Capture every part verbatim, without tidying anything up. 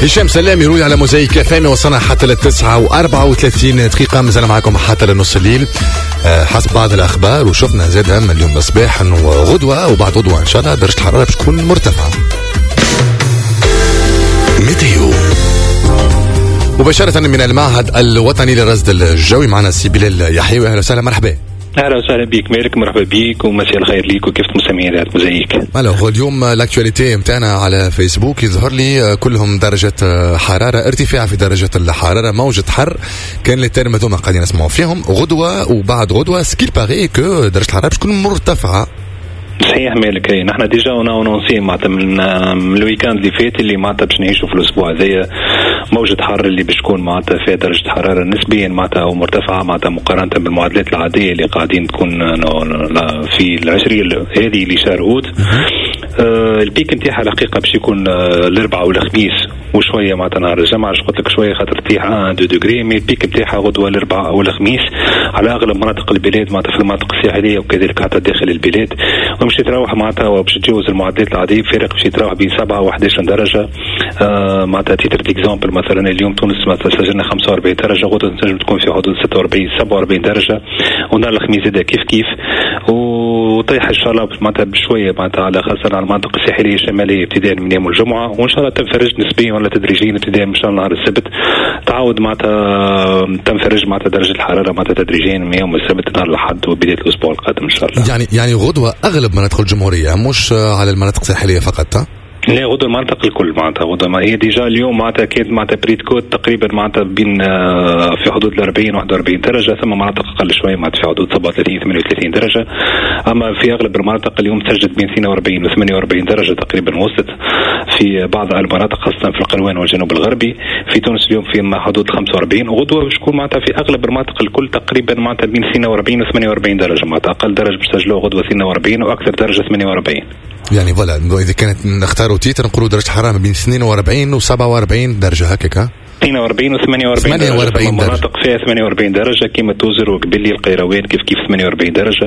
هشام سلام يروي على موزايك فامي. وصلنا حتى للتسعة وأربعة وثلاثين دقيقة، مازال معكم حتى لنص الليل حسب بعض الأخبار. وشفنا زادها من اليوم الصباح أنه غدوة وبعد غدوة إن شاء الله درجة الحرارة باش تكون مرتفعة. ميتيو مباشرة من المعهد الوطني للرصد الجوي معنا سي بلال يحيى. أهلا وسهلا. مرحبا. اهلا وسهلا بك مالك، مرحبا بك ومساء الخير ليك وكيف مسامعين هذا موزايك. الو اليوم الاكtualité نتاعنا على فيسبوك يظهر لي كلهم درجة حرارة، ارتفاع في درجة الحرارة، موجة حر. كان لي تيرم هذوما قاعدين نسمعوا فيهم غدوة وبعد غدوة، سكيل باغي كو درجة الحرارة باش تكون مرتفعة. صحيح مالك، هي نحن ديجا ونونسي معناتها من, من الويكاند اللي فات اللي معناتها باش نعيشوا في الاسبوع هذايا موجة حر اللي باش تكون معناتها فيها درجة حرارة نسبيا معناتها او مرتفعة معناتها مقارنة بالمعدلات العادية اللي قاعدين تكون في العشرية هذه لشهر أود. آه البيك نتاعها الحقيقة باش يكون آه الأربعاء والخميس وشوية معناتها نهار الجمعة، اش قلت لك شوية خاطر تطيح واحد اثنين دوغري، مي البيك نتاعها غدوة الأربعاء والخميس على أغلب مناطق البلاد معناتها في المناطق الساحلية وكذلك حتى داخل البلاد، ومش تروح معناتها وباش تجاوز المعدلات العادية بفارق باش تروح بين سبعة وأحد عشر درجة. آه معناتها تيتر ديكزامبل مثلا اليوم تونس مثلا سجلنا خمسة وأربعين درجة، غدوة تنجم تكون في حدود ستة وأربعين سبعة وأربعين درجة، ونهار الخميس زاد كيف كيف، وطيح ان شاء الله معناتها بشويه معناتها على خاصه على المناطق الساحليه الشماليه ابتداء من يوم الجمعه، وان شاء الله تنفرج نسبيا ولا تدريجيا ابتداء ان شاء الله نهار السبت، تعود معناتها تنفرج معناتها درجه الحراره معناتها تدريجيا من يوم السبت نهار الاحد وبدايه الاسبوع القادم ان شاء الله. يعني يعني غدوه اغلب مناطق الجمهوريه مش على المناطق الساحليه فقط. ها لا غدوة المنطقة الكل معناتها غدوة ما هي ديجا اليوم معناتها كانت معناتها بريد كود تقريبا معناتها بين في حدود الأربعين واحد وأربعين درجة، ثم مناطق أقل شوية معناتها في حدود سبعة وثلاثين ثمانية وثلاثين درجة، أما في أغلب المناطق اليوم سجلت بين اثنين وأربعين و ثمانية وأربعين درجة تقريبا وصلت في بعض المناطق خاصة في القروان والجنوب الغربي. في تونس اليوم في حدود خمسة وأربعين، وغدوة باش تكون معناتها في أغلب المناطق الكل تقريبا معناتها بين اثنين وأربعين و ثمانية وأربعين درجة، معناتها أقل درجة باش تسجلوها غدوة اثنين وأربعين وأكثر درجة ثمانية وأربعين. يعني فوالا إذا كانت نختاروا تيتر نقولوا درجة حرارة بين اثنين وأربعين و سبعة وأربعين درجة هكاك. ها اثنين وأربعين و ثمانية وأربعين درجة، مناطق فيها ثمانية وأربعين درجة كيما توزر وقبلي القيروان كيف كيف ثمانية وأربعين درجة.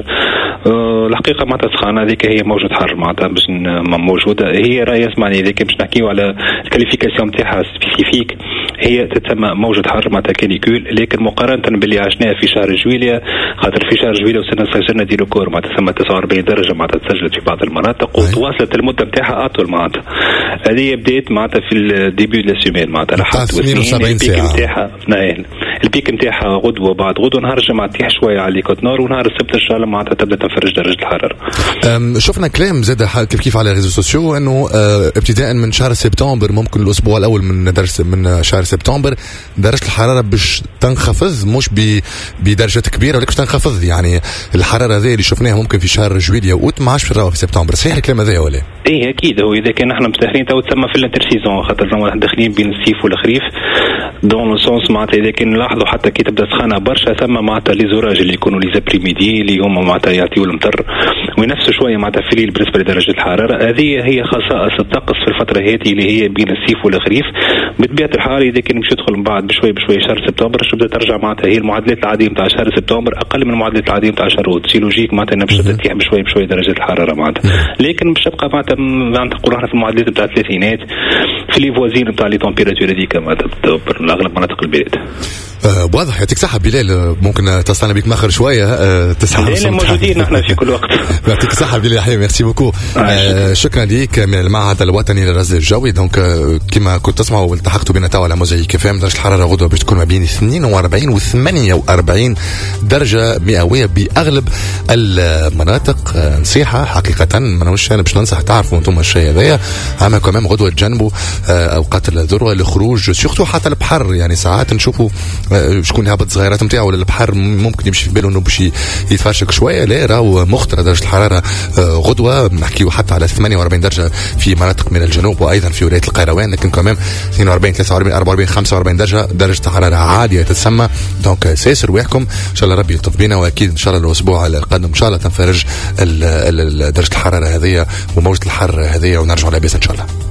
أه الحقيقة معناتها سخانة هذيك هي موجة حر معناتها باش موجودة، هي راهي اسمعني هذيك باش نحكيو على الكاليفيكاسيون نتاعها سبيسيفيك، هي تتسمى موجة حر معناتها كاليكول، لكن مقارنة باللي عشناها في شهر جويليا، خاطر في شهر جويليا وصلنا سجلنا دي ريكور معناتها ثم تسعة وأربعين درجة معناتها تسجلت في بعض المناطق وتواصلت المدة نتاعها أطول معناتها. هذه بدات معناتها في الديبيو دو لا سيمين معناتها لحد وسبعين ساعة. نتاعها البيك نتاعها غدوة بعد غدوة، نهار الجمعة تيح شوية على كوت نور، ونهار السبت إن شاء الله معناتها تبدأ تنفرج درجة الحرارة. شفنا كلام زاد كيف كيف على الريزو سوسيو إنه ابتداء من شهر سبتمبر ممكن الأسبوع الأول من درس من شهر سبتمبر درجة الحرارة باش تنخفض، مش بدرجة كبيرة ولكن تنخفض. يعني الحرارة هذه اللي شفناها ممكن في شهر جويليا وأوت ما عادش في الروا في سبتمبر. صحيح الكلام هذا ولا؟ إيه أكيد، هو إذا كان نحن مستحيلين تو تسمى في الانترسيزون خاطر داخلين بين الصيف والخريف دون لو سونس معناتها إذا كان نلاحظوا حتى كي تبدا سخانة برشا ثم معناتها لي زوراج اللي يكونوا لي زابريميدي اللي هما معناتها يعطيو المطر وينفسوا شوية معناتها في الليل بالنسبة لدرجة الحرارة. هذه هي خصائص الطقس في الفترة هذه اللي هي بين الصيف والخريف. بطبيعة الحال إذا كان مش يدخل من بعد بشوي بشوي شهر سبتمبر تبدا ترجع معناتها هي المعدلات العادية نتاع شهر سبتمبر أقل من المعدلات العادية نتاع شهر أود، سي لوجيك معناتها باش تتيح بشوي بشوي درجة الحرارة معناتها، لكن باش تبقى معناتها نقول احنا في المعدلات نتاع الثلاثينات في لي فوازين نتاع لي تمبيراتور هذيك معناتها اغلب مناطق البلاد. أه واضح. يعطيك صحة بلال، ممكن تصلنا بك ماخر شوية. أه تسعة لا موجودين نحن في كل وقت. يعطيك صحة بلال يحيى، ميرسي بوكو. أه شكرا ليك من المعهد الوطني للرصد الجوي. دونك أه كما كنت تسمعوا والتحقتوا بنا توا على موزايك فام درجة الحرارة غدوة باش تكون ما بين اثنين وأربعين و ثمانية وأربعين درجة مئوية بأغلب المناطق. أه نصيحة حقيقة مانوش أنا باش ننصح تعرفوا أنتم الشيء هذايا، أما كمان غدوة تجنبوا أه أوقات الذروة الخروج سيرتو حتى البحر. يعني ساعات نشوفوا شكون هابط صغيرات نتاعو ولا البحر ممكن يمشي في باله انه باش يتفرشك شويه، لا راهو مخطره درجه الحراره غدوه نحكيو حتى على ثمانية وأربعين درجه في مناطق من الجنوب وايضا في ولايه القيروان، لكن كمان اثنين وأربعين ثلاثة وأربعين أربعة وأربعين خمسة وأربعين درجه درجه حراره عاليه تتسمى. دونك سيسر ويحكم ان شاء الله ربي يلطف بينا، واكيد ان شاء الله الاسبوع القادم ان شاء الله تنفرج درجه الحراره هذه وموجه الحر هذه ونرجع لاباس ان شاء الله.